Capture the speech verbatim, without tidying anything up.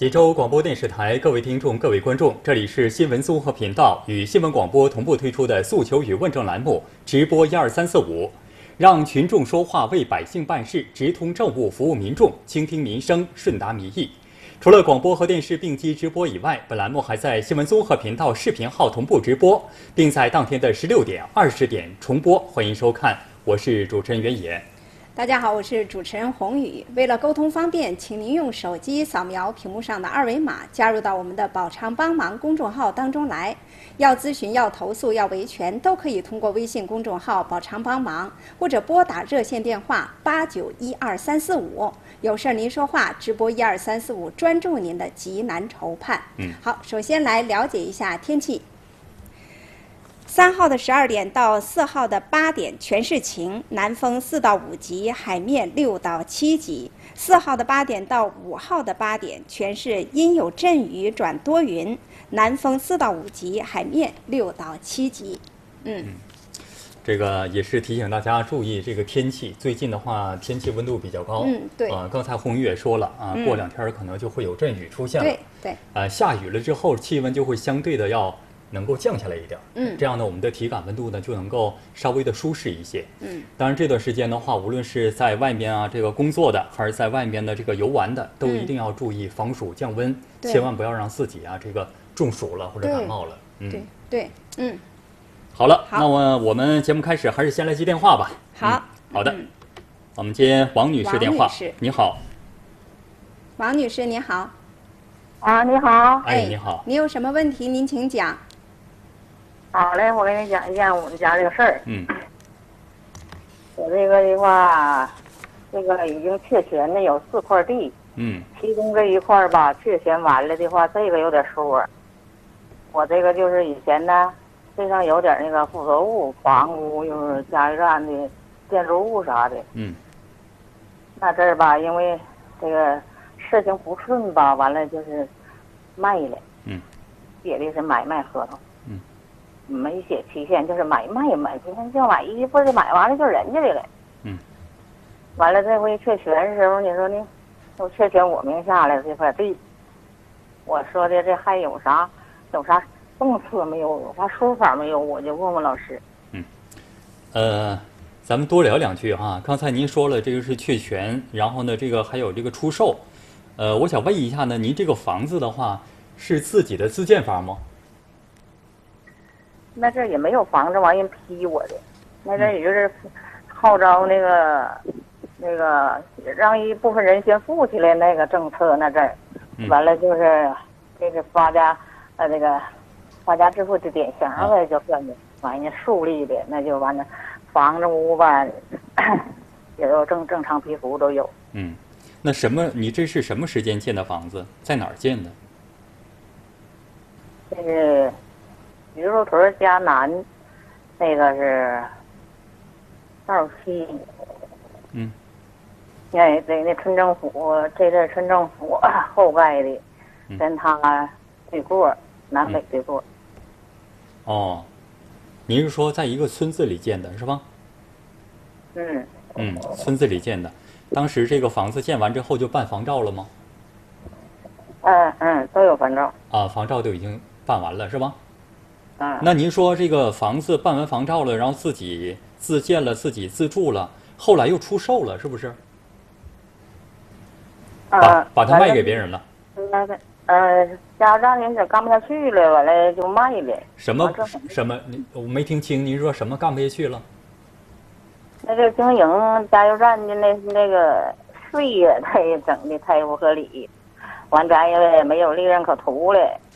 济州广播电视台各位听众、各位观众，这里是新闻综合频道与新闻广播同步推出的诉求与问政栏目直播一二三四五，让群众说话，为百姓办事，直通政务，服务民众，倾听民生，顺达民意。除了广播和电视并机直播以外，本栏目还在新闻综合频道视频号同步直播，并在当天的十六点、二十点重播，欢迎收看。我是主持人袁野。 大家好，我是主持人洪宇。为了沟通方便，请您用手机扫描屏幕上的二维码，加入到我们的“宝常帮忙”公众号当中来。要咨询、要投诉、要维权，都可以通过微信公众号“宝常帮忙”或者拨打热线电话八九一二三四五。有事儿您说话，直播一二三四五，专注您的急难愁盼。 嗯， 好，首先来了解一下天气。三号的十二点到四号的八点全是晴，南风四到五级，海面六到七级。四号的八点到五号的八点全是阴有阵雨转多云，南风四到五级，海面六到七级。嗯， 嗯这个也是提醒大家注意这个天气。最近的话，天气温度比较高。 嗯，对。 啊、呃，刚才红玉也说了啊， 嗯、 过两天可能就会有阵雨出现了。 对对。 呃，下雨了之后，气温就会相对的要。能够降下来一点， 嗯， 这样呢，我们的体感温度呢就能够稍微的舒适一些， 嗯。 当然这段时间的话，无论是在外面啊这个工作的，还是在外面的这个游玩的，都一定要注意防暑降温， 嗯、 千万不要让自己啊这个中暑了或者感冒了。 嗯，对对，嗯。 好了，好那我我们节目开始，还是先来接电话吧。 好， 嗯、好的、 嗯， 我们接王女士电话。你好， 王女士，你好。 啊，你好。 哎，你好。 你有什么问题？您请讲。 好嘞，我给你讲一讲我们家这个事儿。 嗯， 我这个的话，这个已经确权的有四块地。 嗯， 其中这一块吧，确权完了的话，这个有点数。我这个就是以前呢，这上有点那个附属物、房屋，就是加油站的建筑物啥的。 嗯， 那这儿吧，因为这个事情不顺吧，完了就是卖了。 嗯， 写的是买卖合同。 嗯。 没写期限，就是买卖买期限就买一份，买完了就人家的了。 嗯。 完了这回确权的时候，你说呢？都确权我名下来这块地，我说的这还有啥有啥政策没有？有啥说法没有？我就问问老师。 嗯。呃，咱们多聊两句哈。刚才您说了这个是确权，然后呢，这个还有这个出售。呃，我想问一下呢，您这个房子的话是自己的自建房吗？ 那阵也没有房子完人批我的，那阵也就是号召那个、嗯、那个让一部分人先富起来那个政策那阵儿，完了就是这个发家呃那个发家致富的典型呗，就算是完人树立的，那就完了，房子屋吧也有正正常批复都有。 嗯，那什么？你这是什么时间建的房子？在哪儿建的？ 这是。鱼肉屯加南，那个是道西。 嗯。 那这那村政府，这是村政府后盖的，跟他对过，嗯、南北对过。 哦，您是说在一个村子里建的是吧？ 嗯。 嗯，村子里建的，当时这个房子建完之后就办房照了吗？ 嗯嗯，都有房照。 啊，房照都已经办完了是吧？ 嗯， 那您说这个房子办完房照了，然后自己自建了，自己自住了，后来又出售了，是不是？ 啊、 把把它卖给别人了。 那个呃，加油站人家干不下去了，完了就卖了。 什么什么？我没听清，您说什么干不下去了？ 那个经营加油站的那那个税呀，他也整的太不合理，完咱也没有利润可图了。